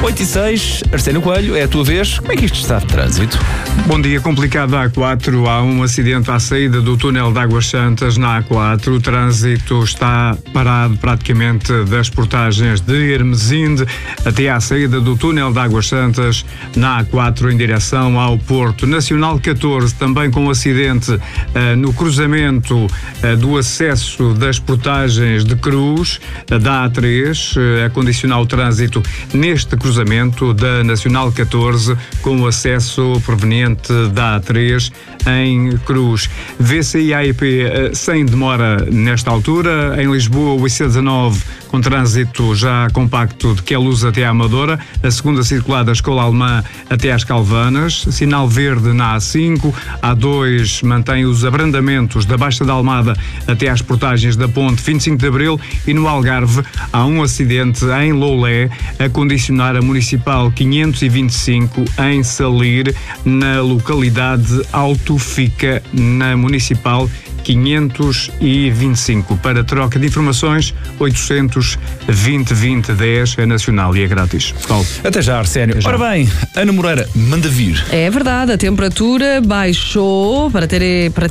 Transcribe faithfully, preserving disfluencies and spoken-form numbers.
oito e seis, Arsénio Coelho, é a tua vez. Como é que isto está de trânsito? Bom dia, complicado a A quatro. Há um acidente à saída do túnel de Águas Santas na A quatro. O trânsito está parado praticamente das portagens de Hermesinde até à saída do túnel de Águas Santas na A quatro em direção ao Porto. Nacional catorze, também com um acidente uh, no cruzamento uh, do acesso das portagens de Cruz, uh, da A três, uh, a condicionar o trânsito neste cruzamento da Nacional catorze com o acesso proveniente da A três em Cruz. V C I A E P uh, sem demora nesta altura. Em Lisboa, o I C dezanove com trânsito já compacto de Queluz até a Amadora, a segunda circular da Escola Alemã até às Calvanas, sinal verde na A cinco, A dois mantém os abrandamentos da Baixa da Almada até às portagens da Ponte vinte e cinco de Abril e no Algarve há um acidente em Loulé a condicionar a Municipal quinhentos e vinte e cinco em Salir, na localidade Autofica, na Municipal quinhentos e vinte e cinco. Para troca de informações, oitocentos vinte vinte dez é nacional e é grátis. Paulo. Até já, Arsénio. Ora bem, Ana Moreira, manda vir. É verdade, a temperatura baixou para ter, para